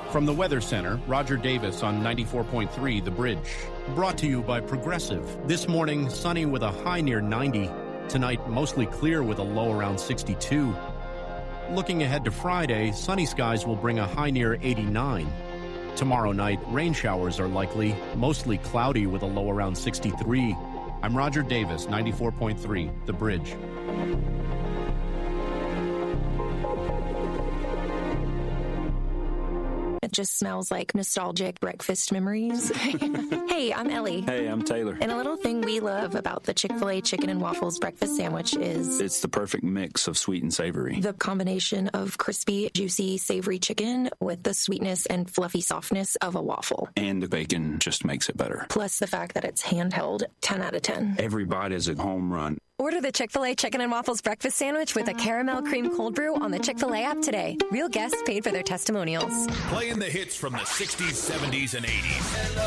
From the Weather Center, Roger Davis on 94.3 The Bridge. Brought to you by Progressive. This morning, sunny with a high near 90. Tonight, mostly clear with a low around 62. Looking ahead to Friday, sunny skies will bring a high near 89. Tomorrow night, rain showers are likely, mostly cloudy with a low around 63. I'm Roger Davis, 94.3 The Bridge. It just smells like nostalgic breakfast memories. Hey, I'm Ellie. Hey, I'm Taylor. And a little thing we love about the Chick-fil-A chicken and waffles breakfast sandwich is it's the perfect mix of sweet and savory. The combination of crispy, juicy, savory chicken with the sweetness and fluffy softness of a waffle. And the bacon just makes it better. Plus the fact that it's handheld, 10 out of 10. Every bite is a home run. Order the Chick-fil-A Chicken and Waffles Breakfast Sandwich with a caramel cream cold brew on the Chick-fil-A app today. Real guests paid for their testimonials. Playing the hits from the 60s, 70s, and 80s.